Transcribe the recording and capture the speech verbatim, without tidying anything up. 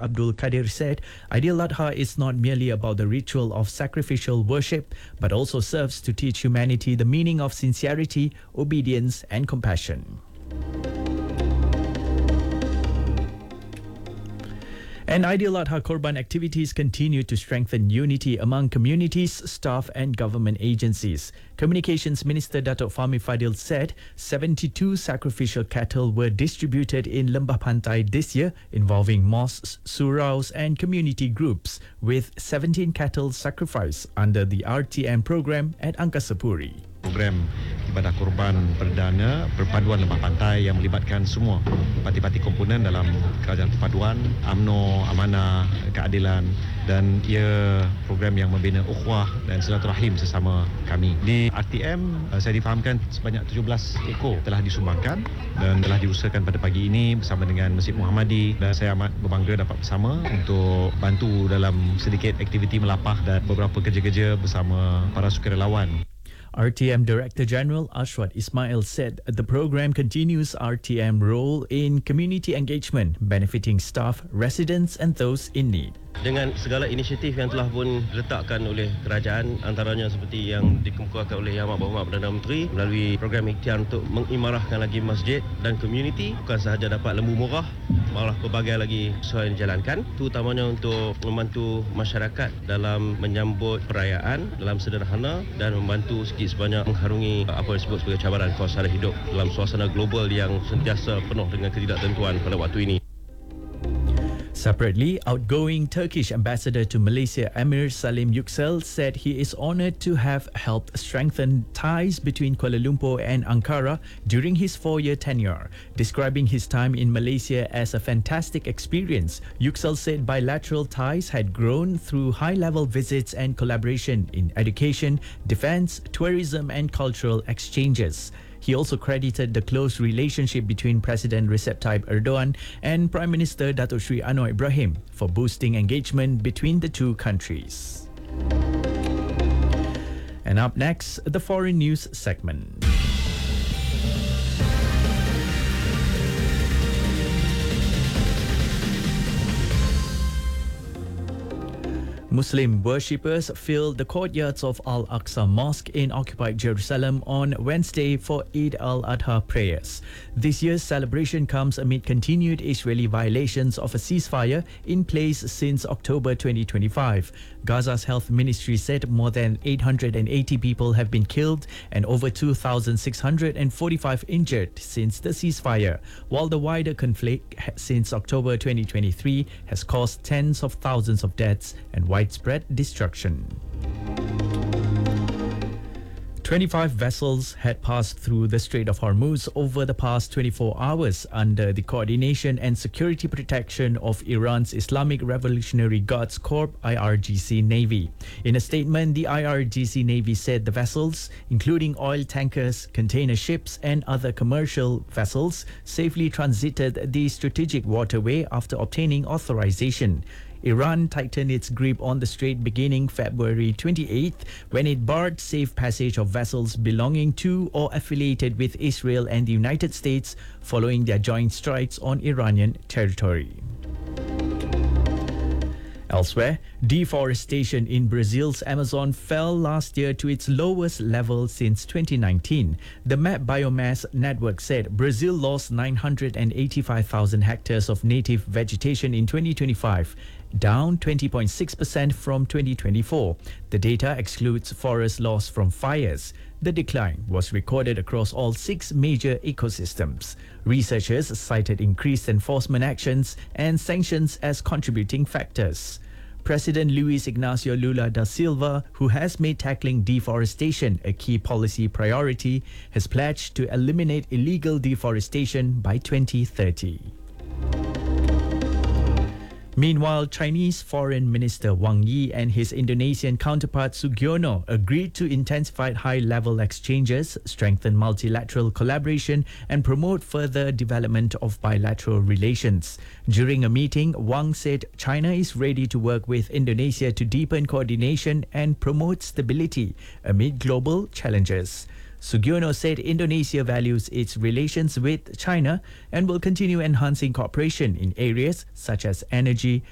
Abdul Kadir said, Aidil Adha is not merely about the ritual of sacrificial worship, but also serves to teach humanity the meaning of sincerity, obedience, and compassion. And Aidil Adha Korban activities continue to strengthen unity among communities, staff and government agencies. Communications Minister Datuk Fahmi Fadil said seventy-two sacrificial cattle were distributed in Lembah Pantai this year, involving mosques, suraus and community groups, with seventeen cattle sacrificed under the R T M program at Angkasa Puri. Program ibadah korban perdana perpaduan Lembah Pantai yang melibatkan semua parti-parti komponen dalam kerajaan perpaduan, U M N O, amanah, keadilan, dan ia program yang membina ukhuwah dan silaturahim sesama kami. Di R T M, saya difahamkan sebanyak tujuh belas ekor telah disumbangkan dan telah diusahakan pada pagi ini bersama dengan Masjid Muhammadi, dan saya amat berbangga dapat bersama untuk bantu dalam sedikit aktiviti melapah dan beberapa kerja-kerja bersama para sukarelawan. R T M Director General Ashwat Ismail said the program continues R T M role in community engagement, benefiting staff, residents and those in need. Dengan segala inisiatif yang telah pun diletakkan oleh kerajaan, antaranya seperti yang dikemukakan oleh Yang Amat Berhormat Perdana Menteri melalui program ikhtiar untuk mengimarahkan lagi masjid dan komuniti, bukan sahaja dapat lembu murah, malah pelbagai lagi usaha yang dijalankan, terutamanya untuk membantu masyarakat dalam menyambut perayaan dalam sederhana dan membantu sikit sebanyak mengharungi apa yang disebut sebagai cabaran kuasa hidup dalam suasana global yang sentiasa penuh dengan ketidaktentuan pada waktu ini. Separately, outgoing Turkish ambassador to Malaysia Amir Salim Yüksel said he is honoured to have helped strengthen ties between Kuala Lumpur and Ankara during his four-year tenure. Describing his time in Malaysia as a fantastic experience, Yüksel said bilateral ties had grown through high-level visits and collaboration in education, defence, tourism and cultural exchanges. He also credited the close relationship between President Recep Tayyip Erdogan and Prime Minister Datuk Sri Anwar Ibrahim for boosting engagement between the two countries. And up next, the foreign news segment. Muslim worshippers filled the courtyards of Al-Aqsa Mosque in occupied Jerusalem on Wednesday for Eid al-Adha prayers. This year's celebration comes amid continued Israeli violations of a ceasefire in place since October twenty twenty-five. Gaza's health ministry said more than eight hundred eighty people have been killed and over two thousand six hundred forty-five injured since the ceasefire, while the wider conflict since October twenty twenty-three has caused tens of thousands of deaths and widespread destruction. twenty-five vessels had passed through the Strait of Hormuz over the past twenty-four hours under the coordination and security protection of Iran's Islamic Revolutionary Guards Corps I R G C Navy. In a statement, the I R G C Navy said the vessels, including oil tankers, container ships and other commercial vessels, safely transited the strategic waterway after obtaining authorization. Iran tightened its grip on the strait beginning February twenty-eighth when it barred safe passage of vessels belonging to or affiliated with Israel and the United States following their joint strikes on Iranian territory. Elsewhere, deforestation in Brazil's Amazon fell last year to its lowest level since twenty nineteen. The Map Biomass Network said Brazil lost nine hundred eighty-five thousand hectares of native vegetation in twenty twenty-five, down twenty point six percent from twenty twenty-four. The data excludes forest loss from fires. The decline was recorded across all six major ecosystems. Researchers cited increased enforcement actions and sanctions as contributing factors. President Luiz Ignacio Lula da Silva, who has made tackling deforestation a key policy priority, has pledged to eliminate illegal deforestation by twenty thirty. Meanwhile, Chinese Foreign Minister Wang Yi and his Indonesian counterpart Sugiono agreed to intensify high-level exchanges, strengthen multilateral collaboration and promote further development of bilateral relations. During a meeting, Wang said China is ready to work with Indonesia to deepen coordination and promote stability amid global challenges. Sugiono said Indonesia values its relations with China and will continue enhancing cooperation in areas such as energy,